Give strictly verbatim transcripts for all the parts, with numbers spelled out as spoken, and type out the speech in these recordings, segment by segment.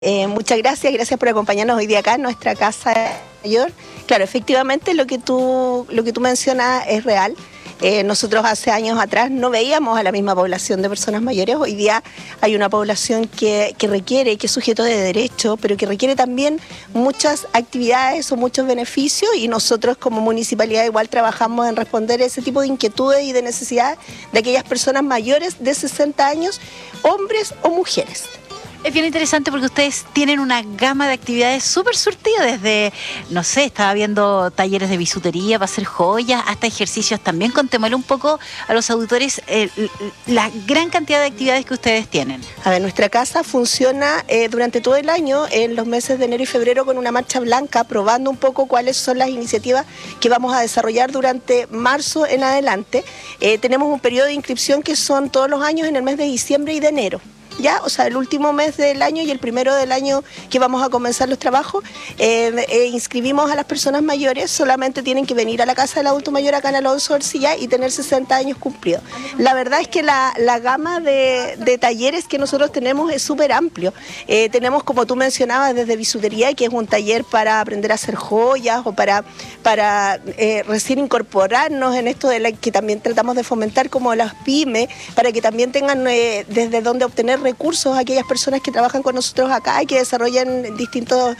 Eh, muchas gracias, gracias por acompañarnos hoy día acá en nuestra casa mayor. Claro, efectivamente lo que tú, lo que tú mencionas es real. Eh, nosotros hace años atrás no veíamos a la misma población de personas mayores. Hoy día hay una población que, que requiere, que es sujeto de derecho, pero que requiere también muchas actividades o muchos beneficios, y nosotros como municipalidad igual trabajamos en responder ese tipo de inquietudes y de necesidades de aquellas personas mayores de sesenta años, hombres o mujeres. Es bien interesante porque ustedes tienen una gama de actividades súper surtida, desde, no sé, estaba viendo talleres de bisutería para hacer joyas, hasta ejercicios también. Contémosle un poco a los auditores eh, la gran cantidad de actividades que ustedes tienen. A ver, nuestra casa funciona eh, durante todo el año, en los meses de enero y febrero, con una marcha blanca, probando un poco cuáles son las iniciativas que vamos a desarrollar durante marzo en adelante. Eh, tenemos un periodo de inscripción que son todos los años en el mes de diciembre y de enero. Ya, o sea, el último mes del año y el primero del año que vamos a comenzar los trabajos, eh, eh, inscribimos a las personas mayores. Solamente tienen que venir a la casa del adulto mayor acá en Alonso Ercilla y tener sesenta años cumplidos. La verdad es que la, la gama de, de talleres que nosotros tenemos es súper amplio. Eh, tenemos, como tú mencionabas, desde bisutería, que es un taller para aprender a hacer joyas o para, para eh, recién incorporarnos en esto de la que también tratamos de fomentar, como las pymes, para que también tengan eh, desde dónde obtener recursos a aquellas personas que trabajan con nosotros acá y que desarrollan distintos,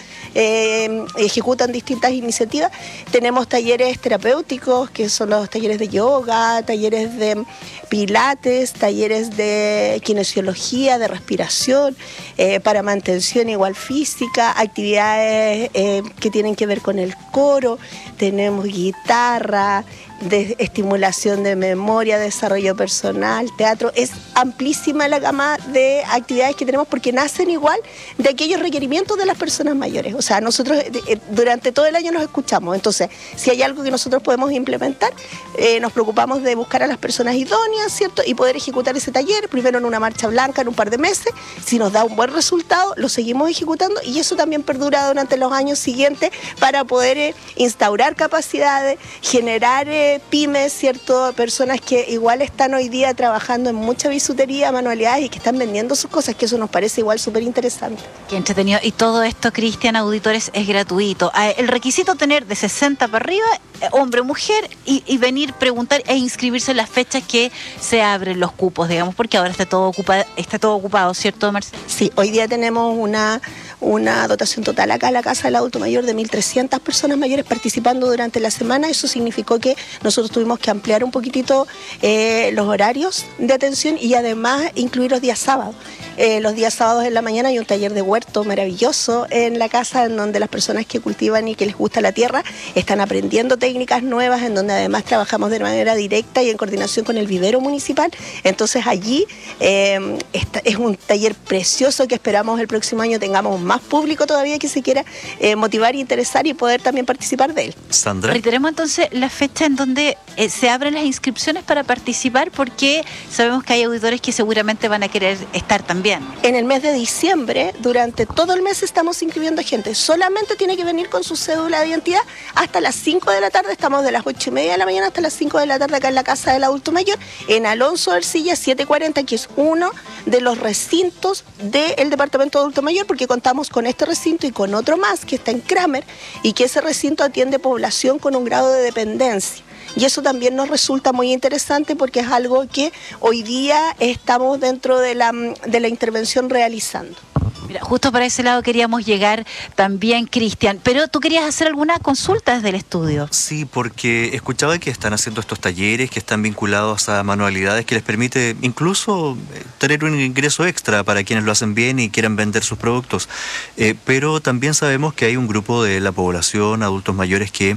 eh, ejecutan distintas iniciativas. Tenemos talleres terapéuticos, que son los talleres de yoga, talleres de pilates, talleres de kinesiología, de respiración, eh, para mantención igual física, actividades eh, que tienen que ver con el coro, tenemos guitarra, de estimulación de memoria, desarrollo personal, teatro. Es amplísima la gama de actividades que tenemos, porque nacen igual de aquellos requerimientos de las personas mayores. O sea, nosotros eh, durante todo el año nos escuchamos. Entonces, si hay algo que nosotros podemos implementar, eh, nos preocupamos de buscar a las personas idóneas, ¿cierto? Y poder ejecutar ese taller, primero en una marcha blanca, en un par de meses. Si nos da un buen resultado, lo seguimos ejecutando, y eso también perdura durante los años siguientes para poder eh, instaurar capacidades, generar eh, pymes, ¿cierto? Personas que igual están hoy día trabajando en mucha bisutería, manualidades, y que están vendiendo sus cosas, que eso nos parece igual súper interesante. Qué entretenido. Y todo esto, Cristian, auditores, es gratuito. El requisito tener de sesenta para arriba, hombre o mujer, y, y venir, preguntar e inscribirse en las fechas que se abren los cupos, digamos, porque ahora está todo ocupado, está todo ocupado, ¿cierto, Marcela? Sí, hoy día tenemos una, una dotación total acá en la Casa del Adulto Mayor de mil trescientas personas mayores participando durante la semana. Eso significó que nosotros tuvimos que ampliar un poquitito eh, los horarios de atención, y además incluir los días sábados. Eh, los días sábados en la mañana hay un taller de huerto maravilloso en la casa, en donde las personas que cultivan y que les gusta la tierra están aprendiendo técnicas nuevas, en donde además trabajamos de manera directa y en coordinación con el vivero municipal. Entonces allí eh, esta, es un taller precioso que esperamos el próximo año tengamos más público todavía que se quiera eh, motivar, interesar y poder también participar de él. Sandra, reiteremos entonces la fecha en donde eh, se abren las inscripciones para participar, porque sabemos que hay auditores que seguramente van a querer estar también. En el mes de diciembre, durante todo el mes estamos inscribiendo gente. Solamente tiene que venir con su cédula de identidad. Hasta las cinco de la tarde, estamos de las ocho y media de la mañana hasta las cinco de la tarde acá en la Casa del Adulto Mayor, en Alonso Ercilla setecientos cuarenta, que es uno de los recintos del Departamento de Adulto Mayor, porque contamos con este recinto y con otro más que está en Kramer, y que ese recinto atiende población con un grado de dependencia. Y eso también nos resulta muy interesante, porque es algo que hoy día estamos dentro de la, de la intervención realizando. Mira, justo para ese lado queríamos llegar también, Cristian, pero tú querías hacer alguna consulta desde el estudio. Sí, porque escuchaba que están haciendo estos talleres que están vinculados a manualidades que les permite incluso tener un ingreso extra para quienes lo hacen bien y quieran vender sus productos. Eh, pero también sabemos que hay un grupo de la población, adultos mayores, que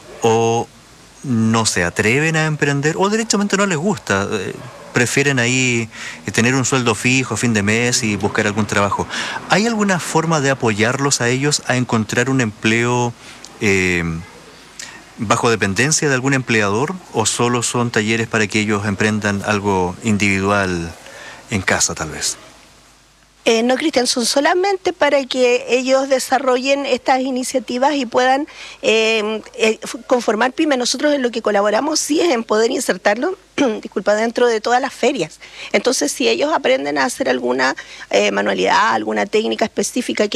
o no se atreven a emprender o derechamente no les gusta. Eh, prefieren ahí tener un sueldo fijo a fin de mes y buscar algún trabajo. ¿Hay alguna forma de apoyarlos a ellos a encontrar un empleo eh, bajo dependencia de algún empleador, o solo son talleres para que ellos emprendan algo individual en casa, tal vez? Eh, no, Cristian, son solamente para que ellos desarrollen estas iniciativas y puedan eh, eh, conformar pymes. Nosotros en lo que colaboramos sí es en poder insertarlo, disculpa, dentro de todas las ferias. Entonces, si ellos aprenden a hacer alguna eh, manualidad, alguna técnica específica que